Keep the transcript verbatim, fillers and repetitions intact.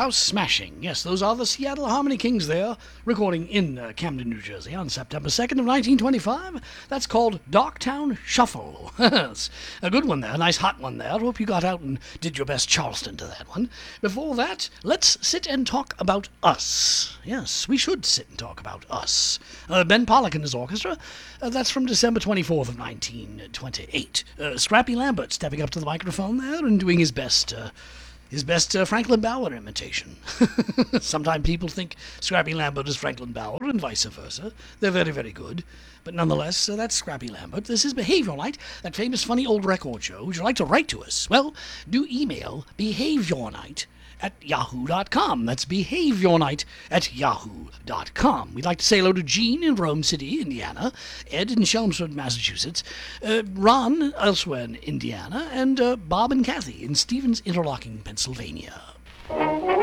House Smashing. Yes, those are the Seattle Harmony Kings there, recording in uh, Camden, New Jersey on September second of nineteen twenty-five. That's called Darktown Shuffle. It's a good one there, a nice hot one there. I hope you got out and did your best Charleston to that one. Before that, let's sit and talk about us. Yes, we should sit and talk about us. Uh, Ben Pollock and his orchestra. Uh, that's from December twenty-fourth of nineteen twenty-eight. Uh, Scrappy Lambert stepping up to the microphone there and doing his best... Uh, His best uh, Franklin Bauer imitation. Sometimes people think Scrappy Lambert is Franklin Bauer and vice versa. They're very, very good. But nonetheless, uh, that's Scrappy Lambert. This is Behavior Night, that famous funny old record show. Would you like to write to us? Well, do email behaviornight at yahoo dot com. That's behaviornight at yahoo dot com. We'd like to say hello to Gene in Rome City, Indiana, Ed in Chelmsford, Massachusetts, uh, Ron elsewhere in Indiana, and uh, Bob and Kathy in Stevens Interlocking, Pennsylvania.